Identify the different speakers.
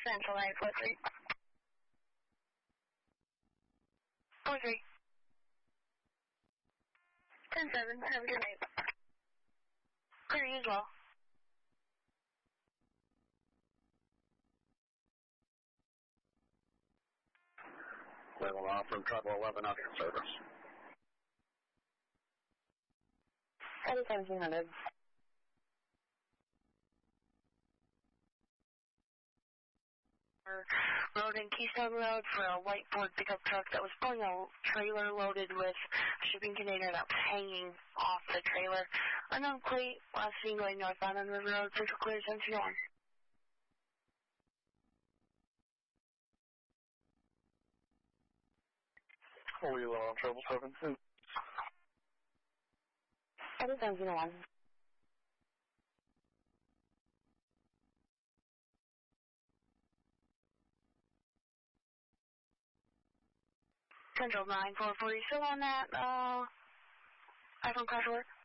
Speaker 1: Central 943. 43. 10-7, have a good night. Clear you as well.
Speaker 2: Level off from Trouble 11 out of service.
Speaker 1: 1700. Road in Keystone Road for a white Ford pickup truck that was pulling a trailer loaded with a shipping container that was hanging off the trailer. Unknown plate, last seen going northbound on River Road, Central clear 10-1.
Speaker 2: Wheel on Trouble 7.
Speaker 1: 17-1. Central 944, you still on that iPhone crash alert?